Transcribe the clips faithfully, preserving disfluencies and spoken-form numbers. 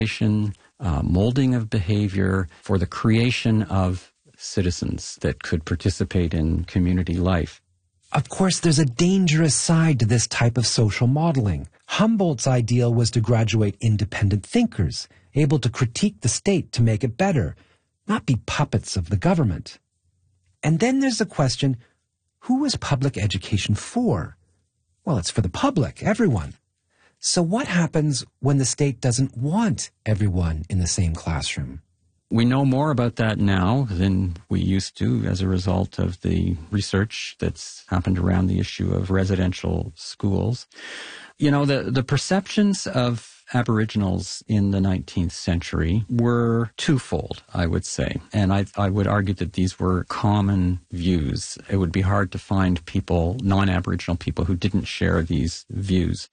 uh, molding of behavior, for the creation of citizens that could participate in community life. Of course, there's a dangerous side to this type of social modeling. Humboldt's ideal was to graduate independent thinkers, able to critique the state to make it better, not be puppets of the government. And then there's the question, who is public education for? Well, it's for the public, everyone. So what happens when the state doesn't want everyone in the same classroom? We know more about that now than we used to as a result of the research that's happened around the issue of residential schools. You know, the, the perceptions of Aboriginals in the nineteenth century were twofold, I would say. And I, I would argue that these were common views. It would be hard to find people, non-Aboriginal people, who didn't share these views.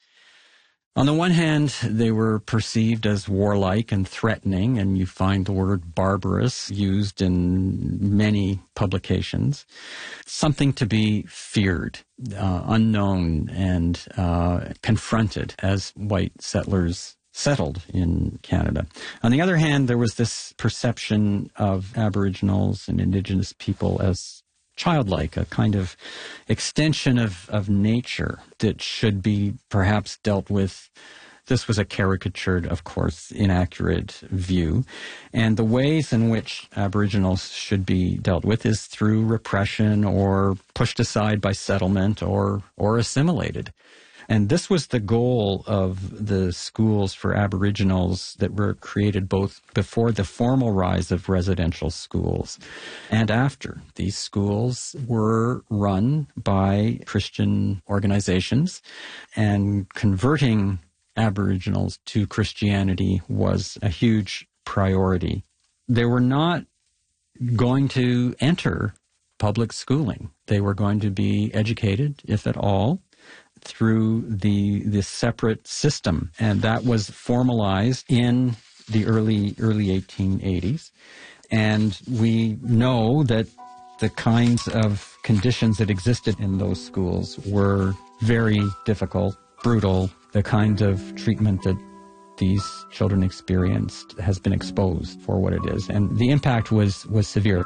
On the one hand, they were perceived as warlike and threatening, and you find the word barbarous used in many publications. Something to be feared, uh, unknown, and uh, confronted as white settlers settled in Canada. On the other hand, there was this perception of Aboriginals and Indigenous people as childlike, a kind of extension of, of nature that should be perhaps dealt with. This was a caricatured, of course, inaccurate view. And the ways in which Aboriginals should be dealt with is through repression or pushed aside by settlement or, or assimilated. And this was the goal of the schools for Aboriginals that were created both before the formal rise of residential schools and after. These schools were run by Christian organizations, and converting Aboriginals to Christianity was a huge priority. They were not going to enter public schooling. They were going to be educated, if at all, through the the separate system, and that was formalized in the early early eighteen eighties. And we know that the kinds of conditions that existed in those schools were very difficult, brutal. The kind of treatment that these children experienced has been exposed for what it is, and the impact was was severe.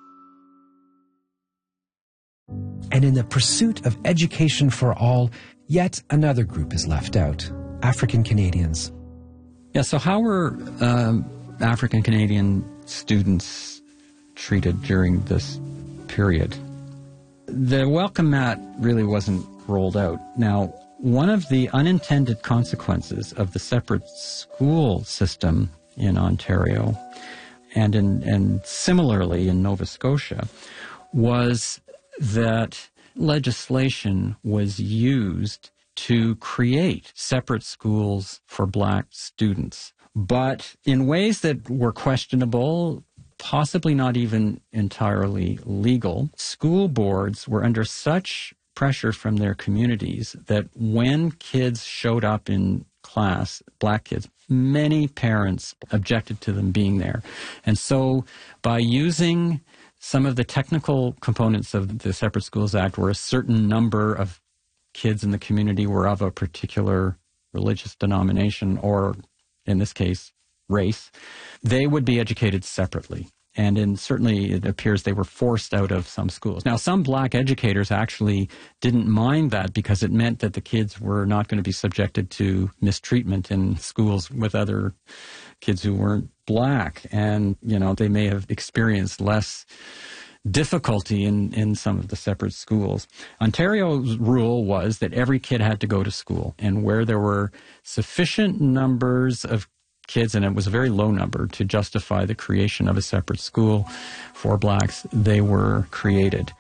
And in the pursuit of education for all, yet another group is left out, African Canadians. Yeah, so how were um, African Canadian students treated during this period? The welcome mat really wasn't rolled out. Now, one of the unintended consequences of the separate school system in Ontario and, in, and similarly in Nova Scotia was that legislation was used to create separate schools for black students, but in ways that were questionable, possibly not even entirely legal. School boards were under such pressure from their communities that when kids showed up in class, black kids, many parents objected to them being there. And so by using some of the technical components of the Separate Schools Act, where a certain number of kids in the community were of a particular religious denomination, or in this case, race, they would be educated separately. And in, certainly it appears they were forced out of some schools. Now, some black educators actually didn't mind that because it meant that the kids were not going to be subjected to mistreatment in schools with other kids who weren't black. And, you know, they may have experienced less difficulty in, in some of the separate schools. Ontario's rule was that every kid had to go to school, and where there were sufficient numbers of kids, and it was a very low number, to justify the creation of a separate school for blacks, they were created.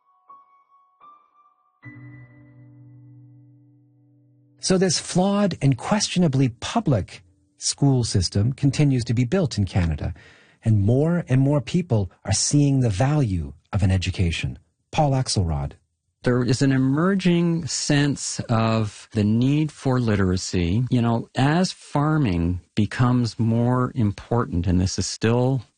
So this flawed and questionably public school system continues to be built in Canada, and more and more people are seeing the value of an education. Paul Axelrod. There is an emerging sense of the need for literacy. You know, as farming becomes more important, and this is still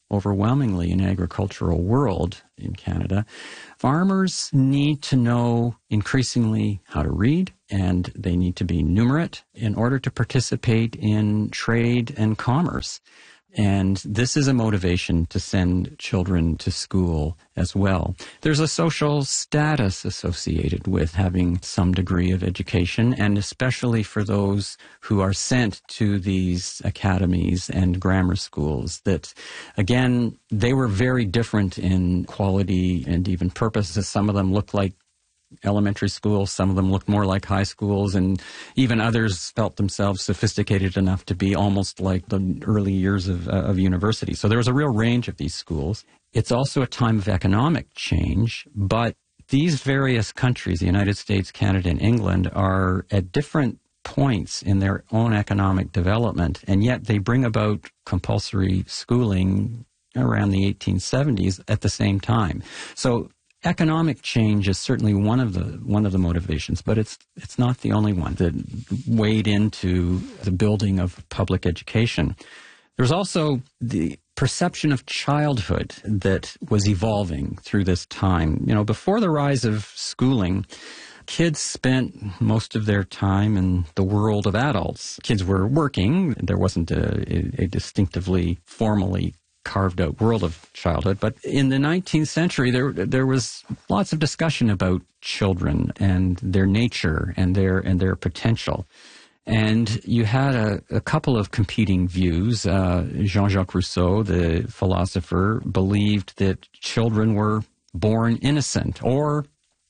overwhelmingly an agricultural world in Canada, farmers need to know increasingly how to read, and they need to be numerate in order to participate in trade and commerce. And this is a motivation to send children to school as well. There's a social status associated with having some degree of education, and especially for those who are sent to these academies and grammar schools that, again, they were very different in quality and even purpose. Some of them looked like elementary schools, some of them looked more like high schools, and even others felt themselves sophisticated enough to be almost like the early years of, uh, of university. So there was a real range of these schools. It's also a time of economic change, but these various countries, the United States, Canada, and England, are at different points in their own economic development, and yet they bring about compulsory schooling around the eighteen seventies at the same time. So economic change is certainly one of the one of the motivations, but it's it's not the only one that weighed into the building of public education. There's also the perception of childhood that was evolving through this time. You know, before the rise of schooling, kids spent most of their time in the world of adults. Kids were working. There wasn't a, a distinctively formally carved out world of childhood. But in the nineteenth century, there there was lots of discussion about children and their nature and their and their potential. And you had a, a couple of competing views. Uh, Jean-Jacques Rousseau, the philosopher, believed that children were born innocent or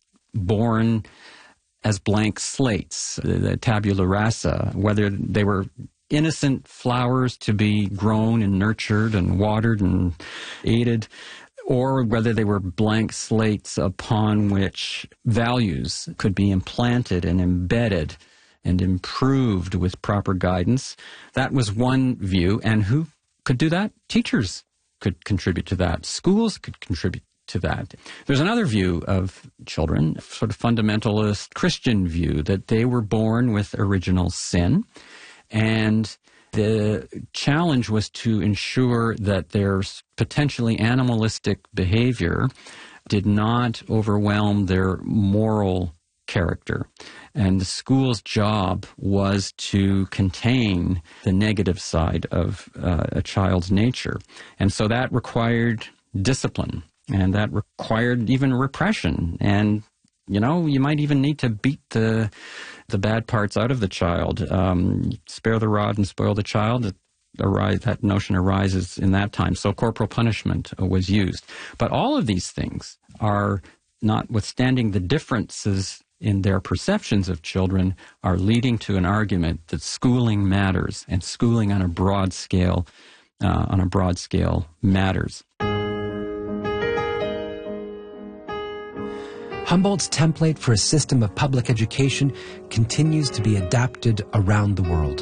born as blank slates, the, the tabula rasa, whether they were innocent flowers to be grown and nurtured and watered and aided, or whether they were blank slates upon which values could be implanted and embedded and improved with proper guidance. That was one view. And who could do that? Teachers could contribute to that. Schools could contribute to that. There's another view of children, sort of fundamentalist Christian view, that they were born with original sin. And the challenge was to ensure that their potentially animalistic behavior did not overwhelm their moral character. And the school's job was to contain the negative side of uh, a child's nature. And so that required discipline, and that required even repression. And, you know, you might even need to beat the the bad parts out of the child. Um, spare the rod and spoil the child. It arise, that notion arises in that time. So corporal punishment uh, was used. But all of these things are, notwithstanding the differences in their perceptions of children, are leading to an argument that schooling matters, and schooling on a broad scale, uh, on a broad scale matters. Humboldt's template for a system of public education continues to be adapted around the world.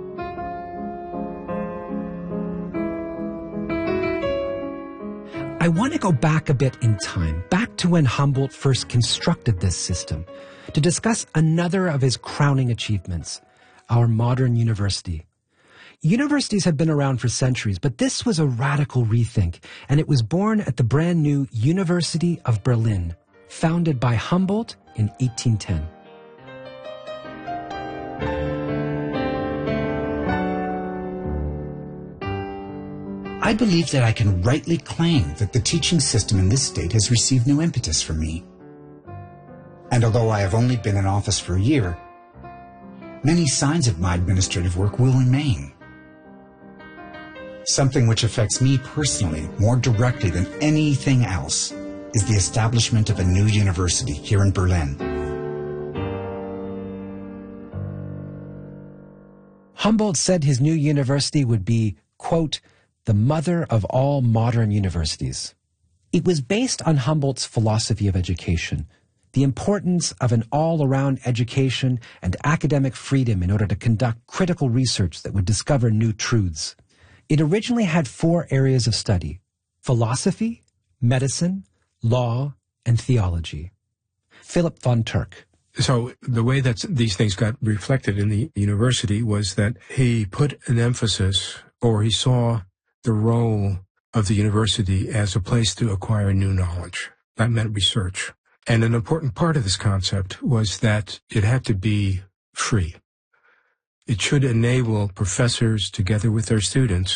I want to go back a bit in time, back to when Humboldt first constructed this system, to discuss another of his crowning achievements, our modern university. Universities have been around for centuries, but this was a radical rethink, and it was born at the brand new University of Berlin, founded by Humboldt in eighteen ten. I believe that I can rightly claim that the teaching system in this state has received new impetus from me. And although I have only been in office for a year, many signs of my administrative work will remain. Something which affects me personally more directly than anything else is the establishment of a new university here in Berlin. Humboldt said his new university would be, quote, the mother of all modern universities. It was based on Humboldt's philosophy of education, the importance of an all-around education and academic freedom in order to conduct critical research that would discover new truths. It originally had four areas of study: philosophy, medicine, law, and theology. Philip von Turk. So the way that these things got reflected in the university was that he put an emphasis, or he saw the role of the university as a place to acquire new knowledge. That meant research. And an important part of this concept was that it had to be free. It should enable professors, together with their students,